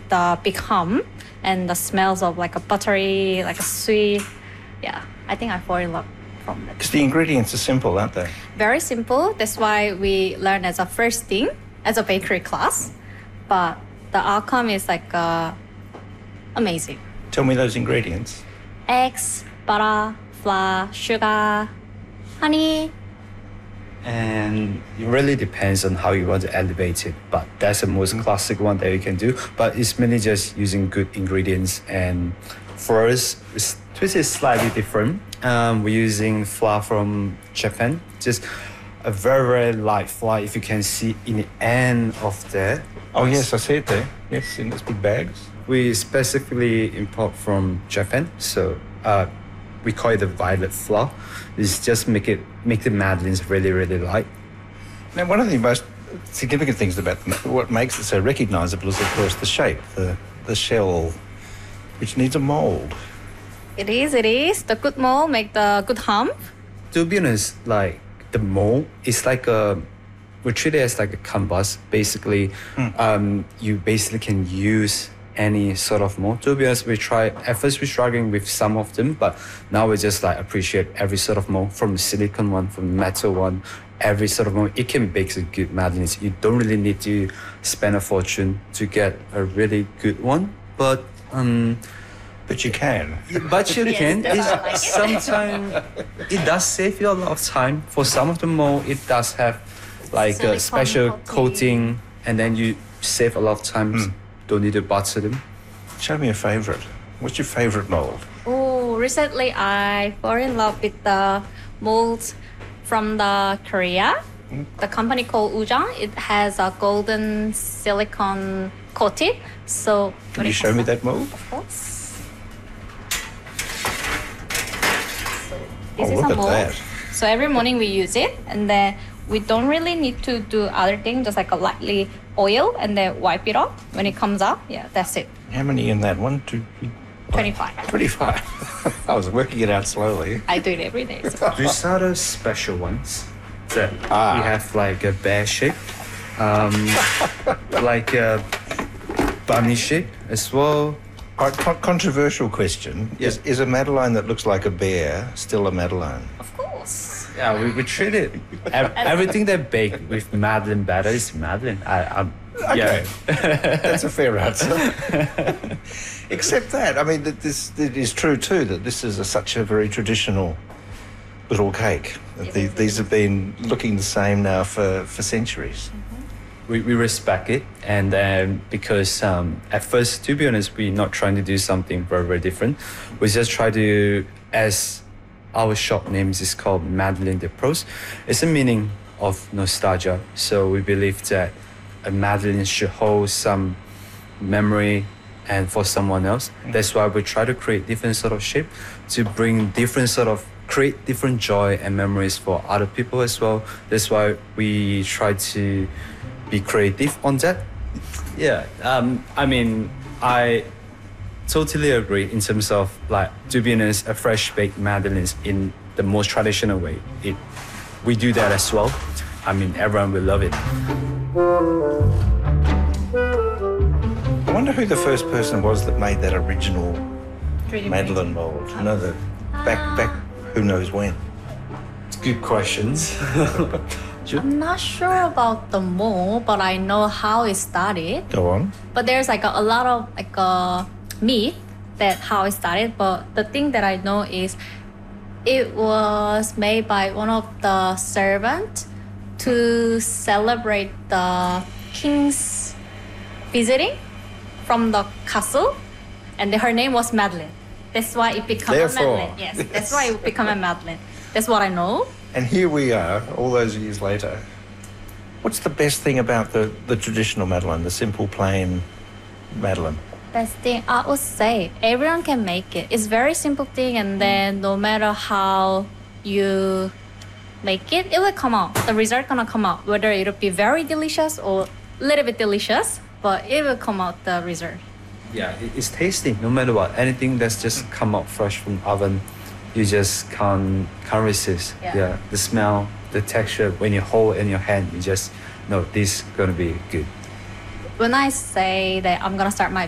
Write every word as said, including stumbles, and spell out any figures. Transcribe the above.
with the big hum and the smells of like a buttery, like a sweet. Yeah, I think I fall in love from that. Because the ingredients are simple, aren't they? Very simple. That's why we learn as a first thing as a bakery class. But the outcome is like uh, amazing. Tell me those ingredients. Eggs, butter, flour, sugar, honey. And it really depends on how you want to elevate it. But that's the most classic one that you can do. But it's mainly just using good ingredients. And for us, it's, twist is slightly different. Um, we're using flour from Japan. Just a very, very light flour. If you can see in the end of there. Oh, yes, I see it there. Yes, in those big bags. We specifically import from Japan. So uh, we call it the violet flour. It's just make it make the madeleines really, really light. Now, one of the most significant things about them, what makes it so recognisable is, of course, the shape, the, the shell, which needs a mould. It is, it is. The good mold make the good hum. To be honest, like the mold is like a, we treat it as like a canvas. Basically, mm. um, you basically can use any sort of mold. To be honest, we try, at first we're struggling with some of them, but now we just like appreciate every sort of mold, from the silicone one, from the metal one, every sort of mold. It can bake a good madeleines. You don't really need to spend a fortune to get a really good one, but um, But you can. But you Yes, can. that's It's what I like it. sometimes it does save you a lot of time. For some of the mold, it does have like Silicone a special coating. coating, and then you save a lot of time. Mm. Don't need to butter them. Show me a favourite. What's your favourite mould? Oh, recently I fall in love with the molds from the Korea. The company called Ujang. It has a golden silicone coating. So Can you show me that mould? Of course. So this Oh, is look a at mold. that. So every morning we use it, and then we don't really need to do other things, just like a lightly oil and then wipe it off when it comes out. Yeah, that's it. How many in that? One, two, three, twenty-five. twenty-five. I was working it out slowly. I do it every day. So. These are the special ones that Ah. we have like a bear shape, um, like a bunny shape as well. Right, con- controversial question. Yeah. Is, is a Madeleine that looks like a bear still a Madeleine? Of course. Yeah, we, we treat it. ev- Everything that baked with madeleine batter is madeleine. I, I'm, Okay. yeah. That's a fair answer. Except that, I mean, that this it is true too that this is a, such a very traditional little cake. That It the, is, it these have been looking the same now for, for centuries. we, we respect it, and um, because um, at first, to be honest, we're not trying to do something very, very different. We just try to, as our shop name is called Madeleine de Proust, it's a meaning of nostalgia. So we believe that a Madeleine should hold some memory and for someone else. That's why we try to create different sort of shape to bring different sort of create different joy and memories for other people as well. That's why we try to be creative on that. Yeah, um, I mean, I totally agree in terms of like, to be honest, a fresh baked madeleines in the most traditional way. It, we do that as well. I mean, everyone will love it. I wonder who the first person was that made that original three D Madeleine mould. You know, the back, back, who knows when. It's good questions. I'm not sure about the mold, but I know how it started. Go on. But there's like a, a lot of like a myth that how it started. But the thing that I know is it was made by one of the servants to celebrate the king's visiting from the castle, and her name was Madeleine. That's why it became a Therefore, Madeleine. Yes, yes. that's why it became a Madeleine. That's what I know. And here we are, all those years later. What's the best thing about the, the traditional Madeleine, the simple, plain Madeleine? Best thing I would say, everyone can make it. It's very simple thing, and then no matter how you make it, it will come out. The result gonna come out, whether it'll be very delicious or a little bit delicious, but it will come out the result. Yeah, it- it's tasty no matter what. Anything that's just come out fresh from oven, you just can't can't resist. Yeah. The smell, the texture, when you hold it in your hand, you just know this is gonna be good. When I say that I'm gonna start my